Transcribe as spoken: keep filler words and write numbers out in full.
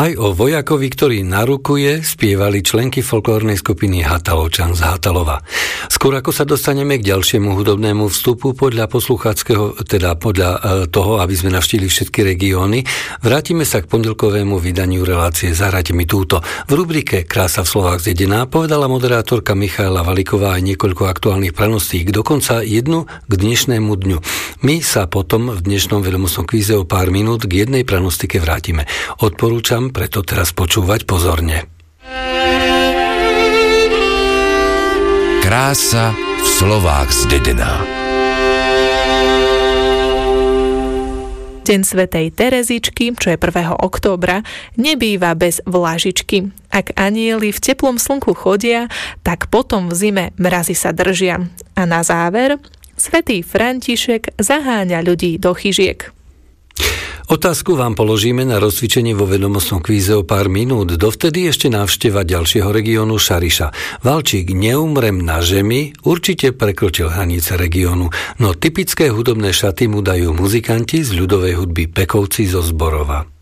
Aj o vojakovi, ktorý narukuje, spievali členky folklórnej skupiny Hatalovčan z Hatalova. Skôr ako sa dostaneme k ďalšiemu hudobnému vstupu podľa poslucháckeho, teda podľa toho, aby sme navštívili všetky regióny, vrátime sa k pondelkovému vydaniu relácie Zahrajte mi túto. V rubrike Krása v slovách z Dedina povedala moderátorka Michaela Valiková aj niekoľko aktuálnych pranostík, dokonca jednu k dnešnému dňu. My sa potom v dnešnom vedomostnom kvíze o pár minút k jednej pranostike vrátime. Odporúčam preto teraz počúvať pozorne. Krása v slovách z Dedina. Deň svätej Terezičky, čo je prvého októbra, nebýva bez vlážičky. Ak anjeli v teplom slnku chodia, tak potom v zime mrazy sa držia. A na záver, svätý František zaháňa ľudí do chyžiek. Otázku vám položíme na rozcvičenie vo vedomostnom kvíze o pár minút. Dovtedy ešte návšteva ďalšieho regiónu Šariša. Valčík Neumrem na žemi určite prekročil hranice regiónu, no typické hudobné šaty mu dajú muzikanti z ľudovej hudby Pekovci zo Zborova.